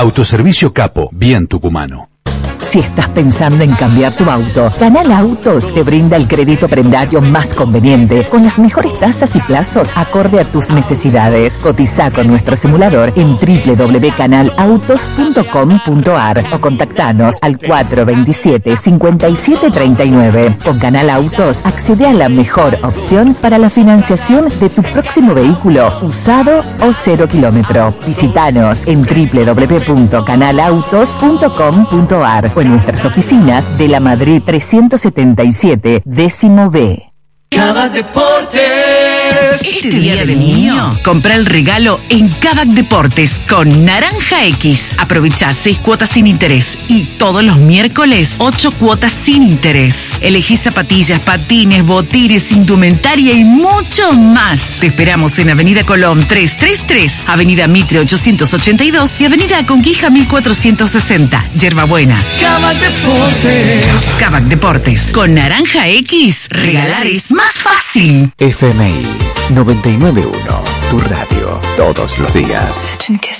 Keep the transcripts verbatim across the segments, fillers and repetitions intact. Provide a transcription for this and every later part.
Autoservicio Capo, bien tucumano. Si estás pensando en cambiar tu auto, Canal Autos te brinda el crédito prendario más conveniente, con las mejores tasas y plazos acorde a tus necesidades. Cotiza con nuestro simulador en doble u doble u doble u punto canal autos punto com punto a r o contactanos al cuatro dos siete, cinco siete tres nueve. Con Canal Autos accede a la mejor opción para la financiación de tu próximo vehículo, usado o cero kilómetro. Visítanos en doble u doble u doble u punto canal autos punto com punto a r o en nuestras oficinas de la Madrid trescientos setenta y siete, décimo B. Kavak Deportes. Este día del niño, compra el regalo en Kavak Deportes con Naranja X. Aprovecha seis cuotas sin interés y todos los miércoles ocho cuotas sin interés. Elegí zapatillas, patines, botines, indumentaria y mucho más. Te esperamos en Avenida Colón trescientos treinta y tres, Avenida Mitre ochocientos ochenta y dos y Avenida Conquija mil cuatrocientos sesenta. Yerbabuena. Kavak Deportes. Kavak Deportes. Con Naranja X, regalar es más fácil. F M I noventa y nueve punto uno, tu radio, todos los días.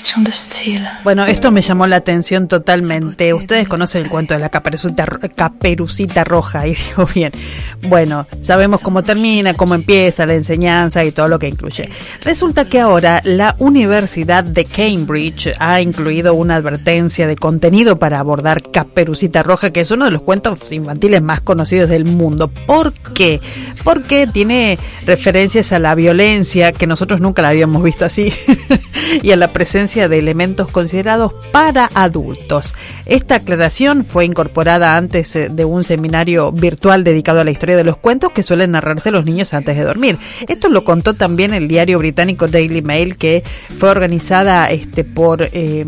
Bueno, esto me llamó la atención totalmente. Ustedes conocen el cuento de la caperucita, caperucita roja, y digo bien. Bueno, sabemos cómo termina, cómo empieza la enseñanza y todo lo que incluye. Resulta que ahora la Universidad de Cambridge ha incluido una advertencia de contenido para abordar Caperucita Roja, que es uno de los cuentos infantiles más conocidos del mundo. ¿Por qué? Porque tiene referencias a la violencia, que nosotros nunca la habíamos visto así, y a la presencia de elementos considerados para adultos. Esta aclaración fue incorporada antes de un seminario virtual dedicado a la historia de los cuentos que suelen narrarse los niños antes de dormir. Esto lo contó también el diario británico Daily Mail, que fue organizada este por eh,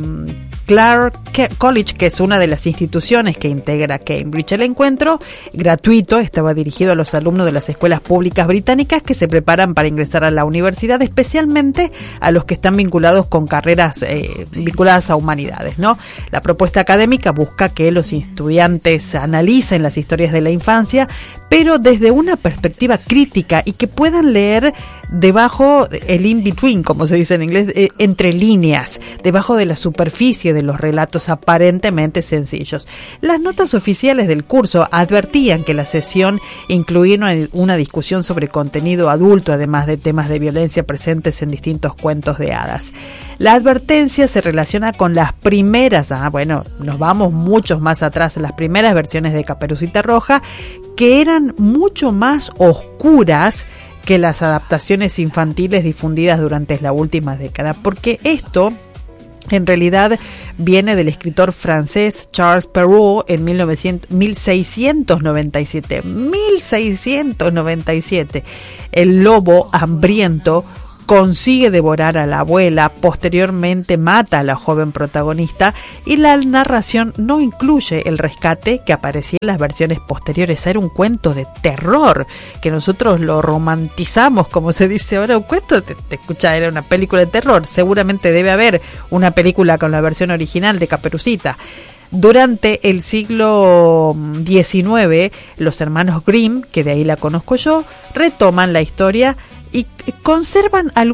Clark College, que es una de las instituciones que integra Cambridge. El encuentro, gratuito, estaba dirigido a los alumnos de las escuelas públicas británicas que se preparan para ingresar a la universidad, especialmente a los que están vinculados con carreras eh, vinculadas a humanidades, ¿no? La propuesta académica busca que los estudiantes analicen las historias de la infancia, pero desde una perspectiva crítica, y que puedan leer debajo, el in-between, como se dice en inglés, eh, entre líneas, debajo de la superficie de los relatos aparentemente sencillos. Las notas oficiales del curso advertían que la sesión incluía una, una discusión sobre contenido adulto, además de temas de violencia presentes en distintos cuentos de hadas. La advertencia se relaciona con las primeras, ah, bueno, nos vamos muchos más atrás, las primeras versiones de Caperucita Roja, que eran mucho más oscuras que las adaptaciones infantiles difundidas durante la última década, porque esto en realidad viene del escritor francés Charles Perrault en mil seiscientos noventa y siete. mil seiscientos noventa y siete. El lobo hambriento consigue devorar a la abuela, posteriormente mata a la joven protagonista, y la narración no incluye el rescate que aparecía en las versiones posteriores. Era un cuento de terror, que nosotros lo romantizamos, como se dice ahora, un cuento, te, te escucha, era una película de terror. Seguramente debe haber una película con la versión original de Caperucita. Durante el siglo diecinueve, los hermanos Grimm, que de ahí la conozco yo, retoman la historia y conservan algunos